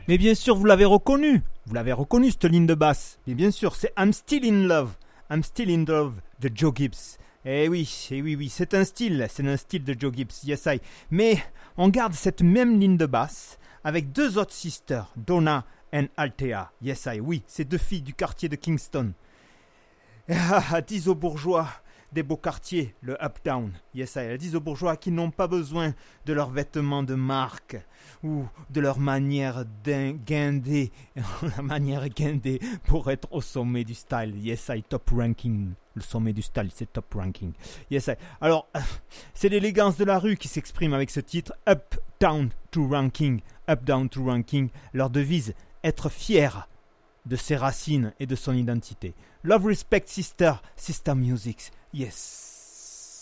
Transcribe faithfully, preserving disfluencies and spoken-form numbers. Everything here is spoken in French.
Mais bien sûr, vous l'avez reconnu. Vous l'avez reconnu, cette ligne de basse. Mais bien sûr, c'est I'm Still in Love. I'm Still in Love de Joe Gibbs. Eh oui, eh oui, oui, c'est un style. C'est un style de Joe Gibbs, yes I. Mais on garde cette même ligne de basse avec deux autres sisters, Donna et Althea. Yes I, oui, ces deux filles du quartier de Kingston. Ah, disent aux bourgeois des beaux quartiers, le Uptown. Yes I, elles disent aux bourgeois qu'ils n'ont pas besoin de leurs vêtements de marque ou de leur manière guindée, la manière guindée pour être au sommet du style. Yes I, top ranking. Le sommet du style, c'est top ranking. Yes I. Alors, c'est l'élégance de la rue qui s'exprime avec ce titre, Uptown to Ranking. Uptown to Ranking, leur devise, être fier de ses racines et de son identité. Love, respect, sister, sister music. Yes.